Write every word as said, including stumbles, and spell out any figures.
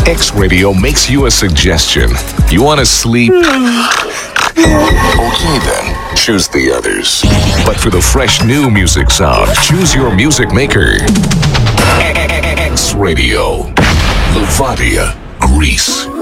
X Radio makes you a suggestion. You want to sleep? Okay then, choose the others. But for the fresh new music sound, choose your music maker. X Radio, Levadia, Greece.